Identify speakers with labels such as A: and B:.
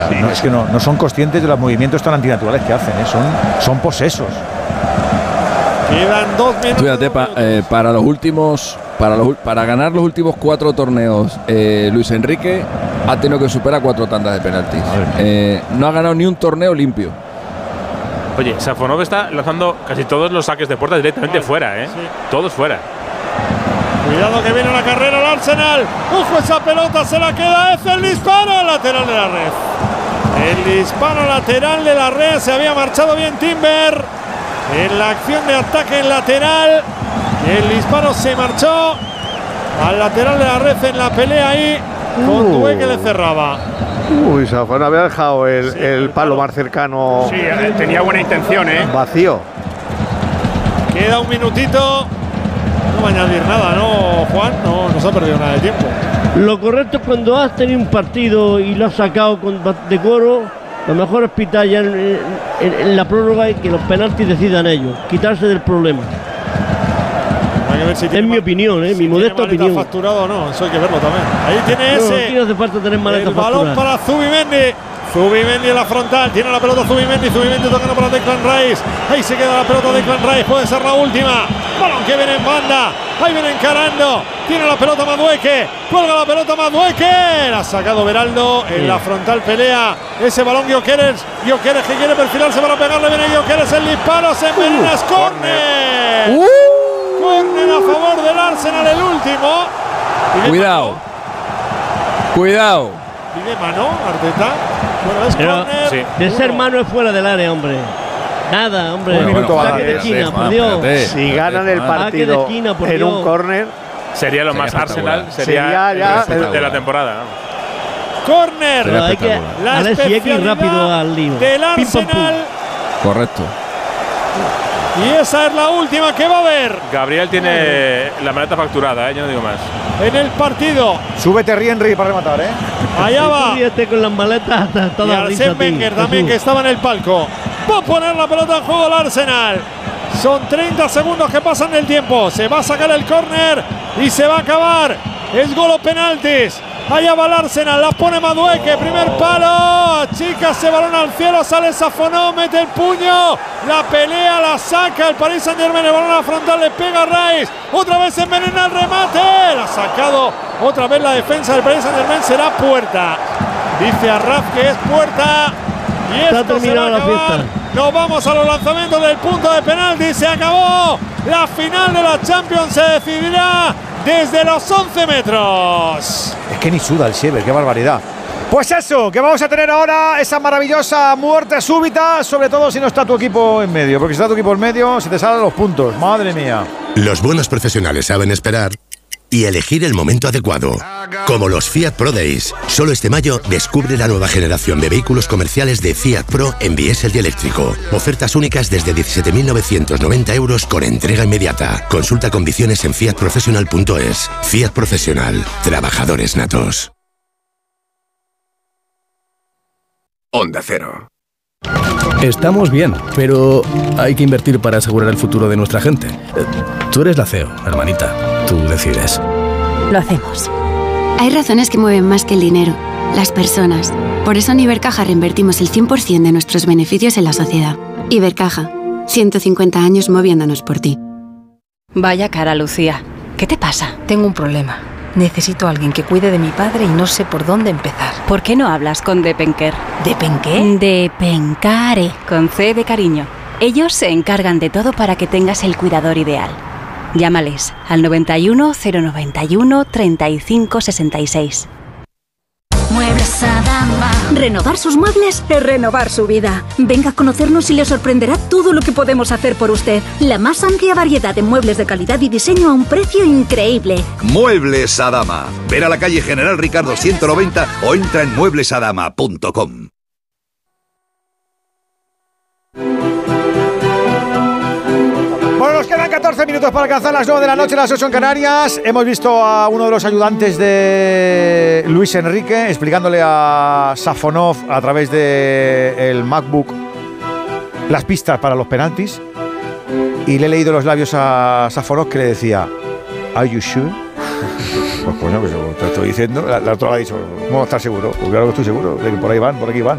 A: Sí, no, es que no son conscientes de los movimientos tan antinaturales que hacen, son posesos.
B: Quedan 2 minutos.
C: Fíjate, para ganar los últimos 4 torneos, Luis Enrique ha tenido que superar 4 tandas de penaltis. No ha ganado ni un torneo limpio.
D: Oye, Safonov está lanzando casi todos los saques de puerta directamente fuera, ¿eh? Sí. Todos fuera.
B: Cuidado que viene la carrera al Arsenal. ¡Ojo, esa pelota se la queda! ¡Es el disparo lateral de la red! El disparo lateral de la red. Se había marchado bien Timber en la acción de ataque en lateral. El disparo se marchó al lateral de la red en la pelea ahí. Con Due que le cerraba.
E: Uy, Safonov había dejado el palo más cercano.
F: Sí, tenía buena intención,
E: vacío.
B: Queda un minutito. No va a añadir nada, ¿no, Juan? No se ha perdido nada de tiempo.
G: Lo correcto es cuando has tenido un partido y lo has sacado con decoro, lo mejor es pitar ya en la prórroga y que los penaltis decidan ellos, quitarse del problema.
B: Hay que ver si
G: es mi opinión, mi modesta opinión.
B: Facturado o no, eso hay que verlo también. Ahí tiene ese.
G: Aquí no hace falta tener maleta facturada.
B: El balón para Zubimendi. Zubimendi en la frontal, tiene la pelota Zubimendi tocando para Declan Rice. Ahí se queda la pelota Declan Rice, puede ser la última. Balón que viene en banda, ahí viene encarando. Tiene la pelota Madueque, cuelga la pelota Madueque. La ha sacado Beraldo en la frontal pelea. Ese balón Gyökeres que quiere perfilarse para pegarle, viene Gyökeres, el disparo, se envenena, es córner. Córner a favor del Arsenal, el último.
C: Cuidado.
B: Pide mano, Arteta. Bueno, es córner.
G: Sí. De ser mano es fuera del área, hombre. Nada, hombre.
E: Un minuto
G: de esquina, por Dios.
E: Si ganan el partido en un córner,
D: sería lo más Arsenal, sería
E: ya
D: de la temporada, ¿no?
B: Córner.
G: Hay que ir rápido al lío.
B: Del Arsenal.
C: Correcto.
B: Y esa es la última que va a haber.
D: Gabriel tiene la maleta facturada, yo no digo más.
B: En el partido.
A: Súbete, Henry, para rematar,
B: Allá va.
G: Con las maletas hasta
B: y Arsène Wenger también, que estaba en el palco. Va a poner la pelota en juego el Arsenal. Son 30 segundos que pasan del tiempo. Se va a sacar el córner y se va a acabar. Es gol o penaltis. Allá va el Arsenal, la pone Madueque, primer palo, chica ese balón al cielo, sale Safonov, mete el puño, la pelea, la saca el Paris Saint-Germain, el balón a la frontal, le pega a Rice, otra vez envenena el remate, la ha sacado otra vez la defensa del Paris Saint-Germain, será puerta, dice Arraf que es puerta, y esto se va a acabar. Nos vamos a los lanzamientos del punto de penalti, se acabó, la final de la Champions se decidirá desde los 11 metros.
A: Es que ni suda el Siever, qué barbaridad. Pues eso, que vamos a tener ahora esa maravillosa muerte súbita, sobre todo si no está tu equipo en medio, porque si está tu equipo en medio, se te salen los puntos, madre mía.
H: Los buenos profesionales saben esperar y elegir el momento adecuado. Como los Fiat Pro Days. Solo este mayo descubre la nueva generación de vehículos comerciales de Fiat Pro en diésel y eléctrico. Ofertas únicas desde 17.990 euros con entrega inmediata. Consulta condiciones en fiatprofessional.es. Fiat Professional. Trabajadores natos.
I: Onda Cero.
J: Estamos bien, pero hay que invertir para asegurar el futuro de nuestra gente. Tú eres la CEO, hermanita. Tú decides.
K: Lo hacemos. Hay razones que mueven más que el dinero, las personas. Por eso en Ibercaja reinvertimos el 100% de nuestros beneficios en la sociedad. Ibercaja, 150 años moviéndonos por ti.
L: Vaya cara, Lucía. ¿Qué te pasa? Tengo un problema. Necesito a alguien que cuide de mi padre y no sé por dónde empezar.
K: ¿Por qué no hablas con Depenker?
L: ¿Depenqué?
K: Depencare, con C de cariño. Ellos se encargan de todo para que tengas el cuidador ideal. Llámales al 91 091 35 66.
M: Muebles Adama. Renovar sus muebles es renovar su vida. Venga a conocernos y le sorprenderá todo lo que podemos hacer por usted. La más amplia variedad de muebles de calidad y diseño a un precio increíble.
I: Muebles Adama. Ver a la calle General Ricardo 190 o entra en mueblesadama.com.
A: Bueno, nos quedan 14 minutos para alcanzar las 9 de la noche, las 8 en Canarias. Hemos visto a uno de los ayudantes de Luis Enrique explicándole a Safonov a través del MacBook las pistas para los penaltis. Y le he leído los labios a Safonov que le decía: ¿Are you sure? Pues coño, que te estoy diciendo. La otra le ha dicho: ¿cómo estás seguro? Pues claro que estoy seguro, de que por ahí van, por aquí van.